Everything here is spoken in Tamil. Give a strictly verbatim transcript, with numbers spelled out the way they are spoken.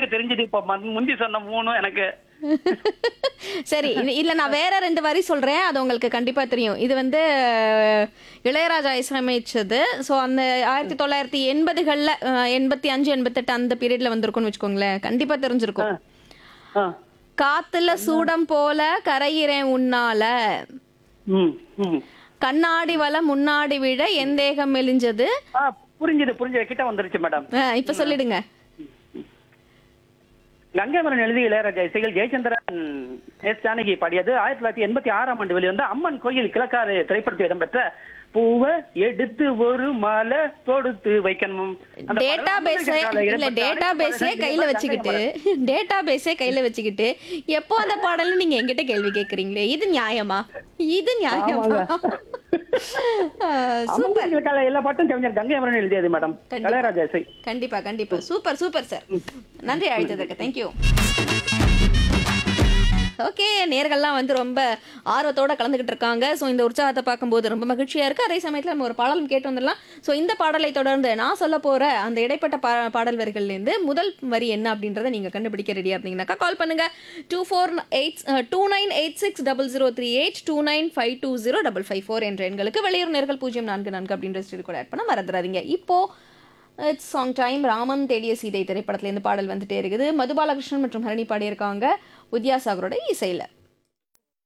தெரிஞ்சது இப்ப ம- முந்தி சொன்ன மூணும் எனக்கு. சரி இது- இல்ல நான் வேற ரெண்டு வரி சொல்றேன், அது உங்களுக்கு கண்டிப்பா தெரியும். இது வந்து அஹ், இளையராஜா இசையமைச்சது. ஸோ அந்த ஆயிரத்தி தொள்ளாயிரத்தி எண்பதுகள்ல அஹ், எண்பத்தி அஞ்சு எண்பத்தெட்டு அந்த பீரியட்ல வந்திருக்கும்னு வச்சுக்கோங்களேன், கண்டிப்பா தெரிஞ்சிருக்கும். ஆ. காத்துல சூடம் போல கரையிறேன் உன்னால, ம், ம். கண்ணாடி வல முன்னாடி விழ என் தேகம் மெலிஞ்சது. ஆ, புரிஞ்சுது புரிஞ்சுது கிட்ட வந்துருச்சு மேடம். அஹ், இப்ப சொல்லிடுங்க. கங்கைமரன் எழுதி இளையராஜா இசைகள் ஜெயச்சந்திரன் எஸ் ஜானகி பாடியது ஆயிரத்தி தொள்ளாயிரத்தி எண்பத்தி ஆறாம் ஆண்டு வெளிவந்த அம்மன் கோயில் கிழக்காறு திரைப்படத்தில் இடம்பெற்ற பூவை எடுத்து ஒரு மாலை தொடுத்து வைக்கணும். அந்த டேட்டா பாடல் பேஸே அம்பேத்கர் இல்ல இடம்பெற்ற டேட்டா அனைத்து பேஸே பாடல்களும் கையில கங்கை வச்சுக்கிட்டு மரன். டேட்டா பேஸே கையில வச்சுக்கிட்டு எப்போ அந்த பாடல்னு நீங்க என்கிட்ட கேள்வி கேக்குறீங்களே, இது நியாயமா? இது நியாயமா? அம்மன் கோயில் கிழக்கால எல்லா பாட்டும் கவிஞர் கங்கைமரன் எழுதியது மேடம். கண்டிப்பா. இளையராஜா இசை. கண்டிப்பா கண்டிப்பா சூப்பர் சூப்பர் சார், நன்றி அழைத்ததற்கு. தேங்க்யூ. ஓகே, நேர்கள்லாம் வந்து ரொம்ப ஆர்வத்தோட கலந்துக்கிட்டு இருக்காங்க. ஸோ இந்த உற்சாகத்தை பார்க்கும்போது ரொம்ப மகிழ்ச்சியா இருக்கு. அதே சமயத்தில் நம்ம ஒரு பாடலும் கேட்டு வந்துடலாம். ஸோ இந்த பாடலை தொடர்ந்து நான் சொல்ல போற அந்த இடைப்பட்ட பா பாடல் வரிகள்லேருந்து முதல் வரி என்ன அப்படின்றத நீங்க கண்டுபிடிக்க ரெடியா இருந்தீங்கன்னாக்கா கால் பண்ணுங்க two four eight two nine eight six double zero three eight two nine five two zero double five four என்ற எண்களுக்கு. வெளியூர் நேர்கள் பூஜ்ஜியம் நான்கு நான்கு அப்படின்ற ஸ்டீல் கூட ஆட் பண்ண மறந்துடாதீங்க. இப்போ இட்ஸ் சாங் டைம். ராமன் தேடிய சீதை திரைப்படத்துல இருந்து பாடல் வந்துட்டே இருக்குது. மதுபாலகிருஷ்ணன் மற்றும் ஹரணி பாடியிருக்காங்க வித்யாசாகரோட இசையில.